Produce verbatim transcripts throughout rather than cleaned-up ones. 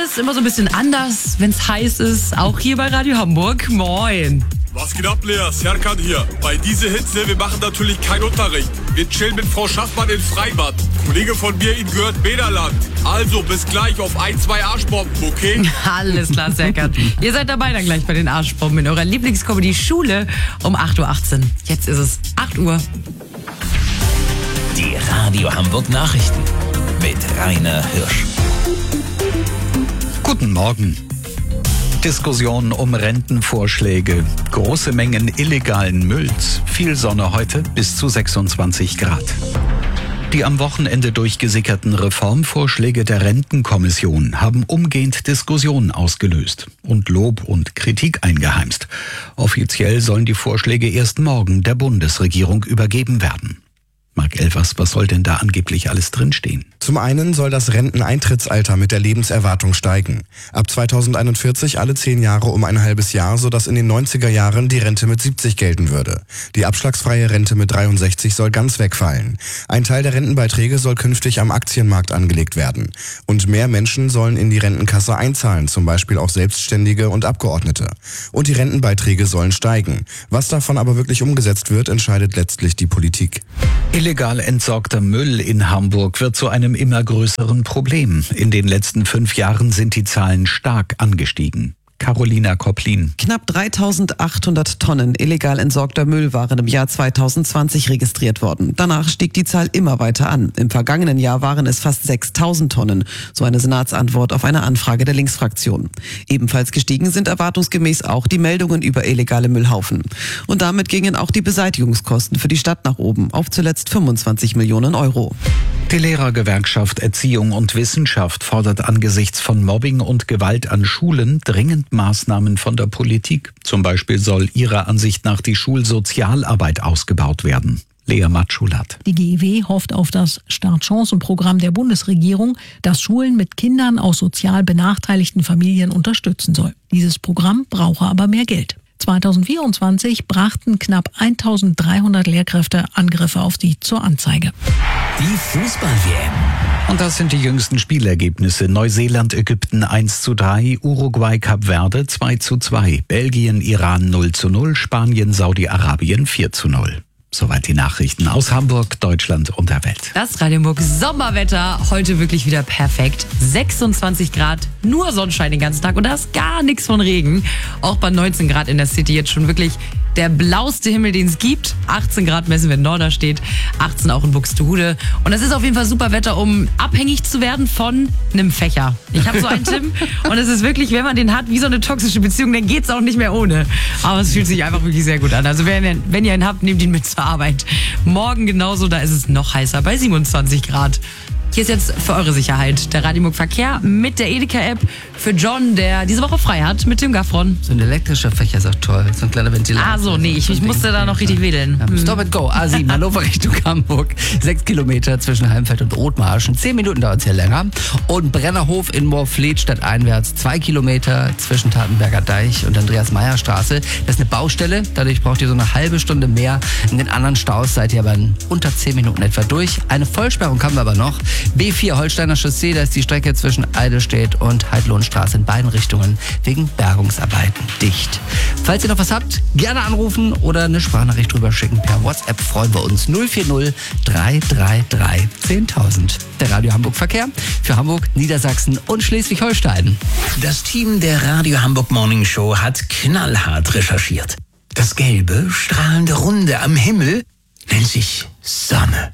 ist immer so ein bisschen anders, wenn es heiß ist. Auch hier bei Radio Hamburg. Moin. Was geht ab, Lea? Serkan hier. Bei dieser Hitze, wir machen natürlich keinen Unterricht. Wir chillen mit Frau Schaffmann in Freibad. Kollege von mir, ihm gehört Bäderland. Also bis gleich auf ein, zwei Arschbomben, okay? Alles klar, Serkan. Ihr seid dabei dann gleich bei den Arschbomben in eurer Lieblingscomedy Schule um acht Uhr achtzehn. Jetzt ist es acht Uhr. Die Radio Hamburg Nachrichten mit Rainer Hirsch. Guten Morgen. Diskussion um Rentenvorschläge, große Mengen illegalen Mülls, viel Sonne heute bis zu sechsundzwanzig Grad. Die am Wochenende durchgesickerten Reformvorschläge der Rentenkommission haben umgehend Diskussionen ausgelöst und Lob und Kritik eingeheimst. Offiziell sollen die Vorschläge erst morgen der Bundesregierung übergeben werden. Marc Elvers, was soll denn da angeblich alles drinstehen? Zum einen soll das Renteneintrittsalter mit der Lebenserwartung steigen. Ab zweitausendeinundvierzig alle zehn Jahre um ein halbes Jahr, sodass in den neunziger Jahren die Rente mit siebzig gelten würde. Die abschlagsfreie Rente mit dreiundsechzig soll ganz wegfallen. Ein Teil der Rentenbeiträge soll künftig am Aktienmarkt angelegt werden. Und mehr Menschen sollen in die Rentenkasse einzahlen, zum Beispiel auch Selbstständige und Abgeordnete. Und die Rentenbeiträge sollen steigen. Was davon aber wirklich umgesetzt wird, entscheidet letztlich die Politik. Illegal entsorgter Müll in Hamburg wird zu einem immer größeren Problem. In den letzten fünf Jahren sind die Zahlen stark angestiegen. Carolina Kopplin. Knapp dreitausendachthundert Tonnen illegal entsorgter Müll waren im Jahr zweitausendzwanzig registriert worden. Danach stieg die Zahl immer weiter an. Im vergangenen Jahr waren es fast sechstausend Tonnen. So eine Senatsantwort auf eine Anfrage der Linksfraktion. Ebenfalls gestiegen sind erwartungsgemäß auch die Meldungen über illegale Müllhaufen. Und damit gingen auch die Beseitigungskosten für die Stadt nach oben auf zuletzt fünfundzwanzig Millionen Euro. Die Lehrergewerkschaft Erziehung und Wissenschaft fordert angesichts von Mobbing und Gewalt an Schulen dringend Maßnahmen von der Politik. Zum Beispiel soll ihrer Ansicht nach die Schulsozialarbeit ausgebaut werden. Lea Matschulat. Die G E W hofft auf das Startchancenprogramm der Bundesregierung, das Schulen mit Kindern aus sozial benachteiligten Familien unterstützen soll. Dieses Programm brauche aber mehr Geld. zweitausendvierundzwanzig brachten knapp eintausenddreihundert Lehrkräfte Angriffe auf sie zur Anzeige. Die Fußball-W M. Und das sind die jüngsten Spielergebnisse. Neuseeland, Ägypten eins zu drei, Uruguay, Kap Verde zwei zu zwei, Belgien, Iran null zu null, Spanien, Saudi-Arabien vier zu null. Soweit die Nachrichten aus Hamburg, Deutschland und der Welt. Das Radio Hamburg Sommerwetter heute wirklich wieder perfekt. sechsundzwanzig Grad, nur Sonnenschein den ganzen Tag und da ist gar nichts von Regen. Auch bei neunzehn Grad in der City jetzt schon wirklich der blauste Himmel, den es gibt. achtzehn Grad messen, wenn Norderstedt, achtzehn auch in Buxtehude. Und das ist auf jeden Fall super Wetter, um abhängig zu werden von einem Fächer. Ich habe so einen Tim und es ist wirklich, wenn man den hat, wie so eine toxische Beziehung, dann geht's auch nicht mehr ohne. Aber es fühlt sich einfach wirklich sehr gut an. Also wenn, wenn ihr ihn habt, nehmt ihn mit zur Arbeit. Morgen genauso, da ist es noch heißer bei siebenundzwanzig Grad. Hier ist jetzt für eure Sicherheit der Radio Hamburg Verkehr mit der Edeka-App für John, der diese Woche frei hat, mit dem Gaffron. So ein elektrischer Fächer ist auch toll. So ein kleiner Ventilator. Ah so, nee, ich, ich musste da noch richtig wedeln. Ja, Stop and Go, A sieben, Hannover Richtung Hamburg. Sechs Kilometer zwischen Heimfeld und Othmarschen. Zehn Minuten dauert es hier länger. Und Brennerhof in Moorfleet stadteinwärts. Zwei Kilometer zwischen Tatenberger Deich und Andreas-Meyer-Straße. Das ist eine Baustelle. Dadurch braucht ihr so eine halbe Stunde mehr. In den anderen Staus seid ihr aber in unter zehn Minuten etwa durch. Eine Vollsperrung haben wir aber noch. B vier Holsteiner Chaussee, da ist die Strecke zwischen Eidelstedt und Heidlohnstraße in beiden Richtungen wegen Bergungsarbeiten dicht. Falls ihr noch was habt, gerne anrufen oder eine Sprachnachricht drüber schicken. Per WhatsApp freuen wir uns. null vier null drei drei drei zehntausend. Der Radio Hamburg Verkehr für Hamburg, Niedersachsen und Schleswig-Holstein. Das Team der Radio Hamburg Morning Show hat knallhart recherchiert. Das gelbe, strahlende Runde am Himmel nennt sich Sonne.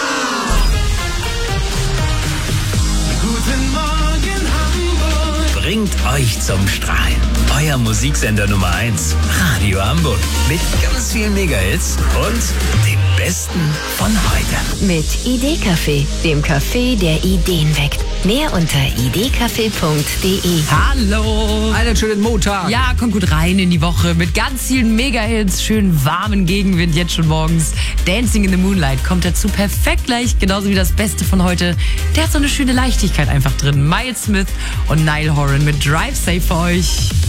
Guten Morgen, Hamburg. Bringt euch zum Strahlen. Euer Musiksender Nummer eins, Radio Hamburg. Mit ganz vielen Megahits und dem Besten von heute. Mit Idee-Café, dem Café, der Ideen weckt. Mehr unter idcafé punkt de. Hallo. Einen schönen Montag. Ja, kommt gut rein in die Woche mit ganz vielen Mega-Hits, schön warmen Gegenwind jetzt schon morgens. Dancing in the Moonlight kommt dazu perfekt gleich, genauso wie das Beste von heute. Der hat so eine schöne Leichtigkeit einfach drin. Miles Smith und Niall Horan mit Drive Safe für euch.